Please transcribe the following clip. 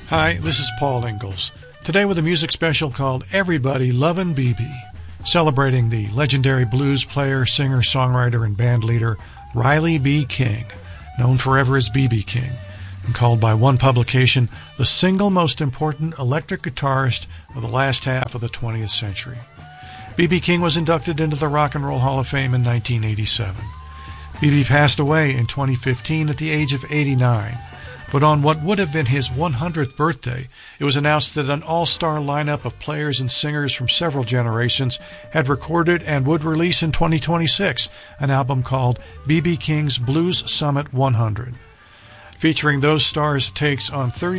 Hi, this is Paul Ingalls. Today with a music special called Everybody Lovin' BB, celebrating the legendary blues player, singer, songwriter, and band leader Riley B. King, known forever as BB King, and called by one publication the single most important electric guitarist of the last half of the 20th century. BB King was inducted into the Rock and Roll Hall of Fame in 1987. BB passed away in 2015 at the age of 89. But on what would have been his 100th birthday, it was announced that an all-star lineup of players and singers from several generations had recorded and would release in 2026 an album called B.B. King's Blues Summit 100, featuring those stars' takes on 30